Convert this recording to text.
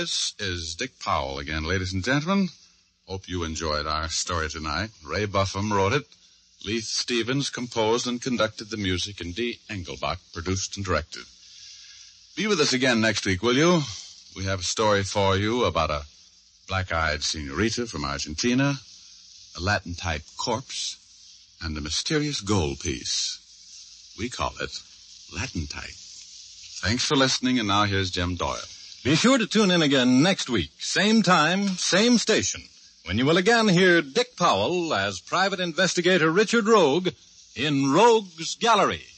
This is Dick Powell again, ladies and gentlemen. Hope you enjoyed our story tonight. Ray Buffum wrote it. Leith Stevens composed and conducted the music, and Dee Engelbach produced and directed. Be with us again next week, will you? We have a story for you about a black-eyed senorita from Argentina, a Latin-type corpse, and a mysterious gold piece. We call it Latin-type. Thanks for listening, and now here's Jim Doyle. Be sure to tune in again next week, same time, same station, when you will again hear Dick Powell as Private Investigator Richard Rogue in Rogue's Gallery.